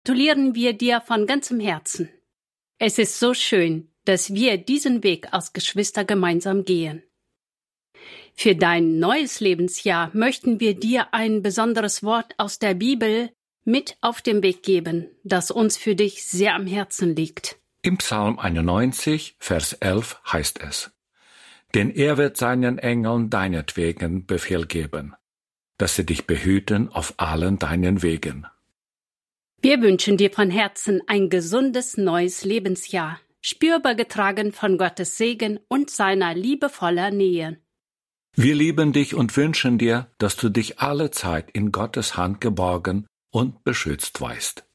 gratulieren wir dir von ganzem Herzen. Es ist so schön, dass wir diesen Weg als Geschwister gemeinsam gehen. Für dein neues Lebensjahr möchten wir dir ein besonderes Wort aus der Bibel mit auf den Weg geben, das uns für dich sehr am Herzen liegt. Im Psalm 91, Vers 11 heißt es: Denn er wird seinen Engeln deinetwegen Befehl geben, dass sie dich behüten auf allen deinen Wegen. Wir wünschen dir von Herzen ein gesundes neues Lebensjahr, spürbar getragen von Gottes Segen und seiner liebevoller Nähe. Wir lieben dich und wünschen dir, dass du dich alle Zeit in Gottes Hand geborgen und beschützt weißt.